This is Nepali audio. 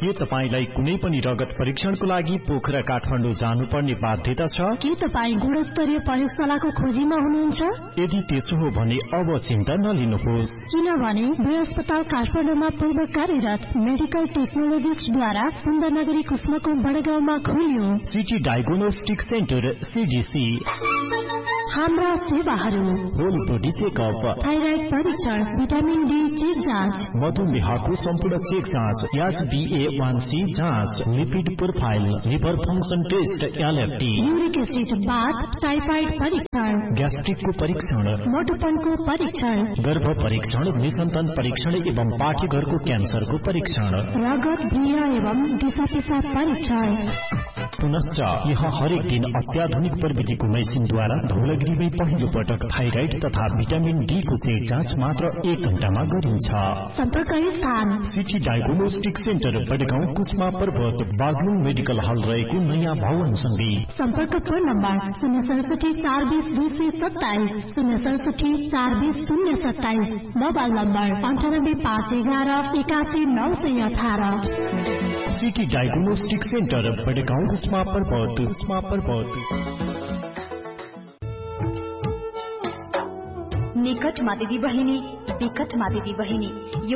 के तपाईलाई कुनै पनि रगत परीक्षणको लागि पोखरा काठमाडौँ जानुपर्ने बाध्यता छ? के तपाईँ गुणस्तरीय प्रयोगशालाको खोजीमा हुनुहुन्छ? यदि त्यसो हो भने अब चिन्ता नलिनुहोस्, किनभने वे अस्पताल काठमाडौँमा पूर्व कार्यरत मेडिकल टेक्नोलोजिस्टद्वारा सुन्दरनगरी कुस्माको बडगाउँमा खोलियो सिटी डायग्नोस्टिक सेन्टर सीडीसी। हाम्रा सेवाहरू होल बडी चेकअप, थाइराइड परीक्षण, भिटामिन डी चेक जाँच, मधुमेहको सम्पूर्ण चेक जाँच, HbA1c जाँच, lipid profile, liver function test, LFT, uric acid बाथ, टाइफाइड परीक्षण, ग्यास्ट्रिकको परीक्षण, मोटोपनको परीक्षण, गर्भ परीक्षण, निसन्तान परीक्षण एवं पाठेघरको क्यान्सरको परीक्षण, रगत भ्रिया एवं दिशा पिसाब परीक्षण। पुनश्च यहाँ हरेक दिन अत्याधुनिक प्रविधिको मेसिनद्वारा धौलागिरीमै पहिलो पटक थाइराइड तथा भिटामिन डी को चेक जाँच मात्र 1 घण्टामा गरिन्छ। सम्पर्क स्थान सिटी डायग्नोस्टिक सेन्टर, बडगाउँ, कुस्मा पर्वत, बागलुङ मेडिकल हल रहेको नयाँ भवनसँगै। सम्पर्क phone number 067422027, 067420027, mobile number 985118 city diagnostic centre, बडगाउँ, Kusma पर्वत। निकटमा दिदी बहिनी, विकटमा दिदी बहिनी।